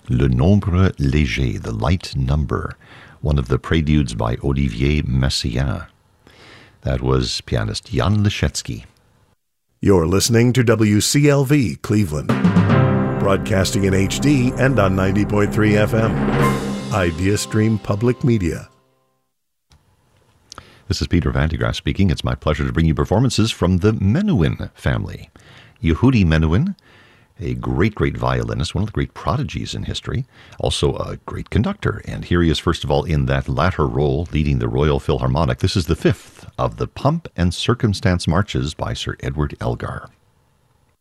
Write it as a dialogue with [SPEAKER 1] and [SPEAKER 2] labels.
[SPEAKER 1] Le Nombre Léger, the light number, one of the preludes by Olivier Messiaen. That was pianist Jan Leschetski.
[SPEAKER 2] You're listening to WCLV Cleveland, broadcasting in HD and on 90.3 FM. IdeaStream Public Media.
[SPEAKER 1] This is Peter Van de Graaff speaking. It's my pleasure to bring you performances from the Menuhin family. Yehudi Menuhin, a great violinist, one of the great prodigies in history, also a great conductor. And here he is, first of all, in that latter role, leading the Royal Philharmonic. This is the fifth of the Pomp and Circumstance Marches by Sir Edward Elgar.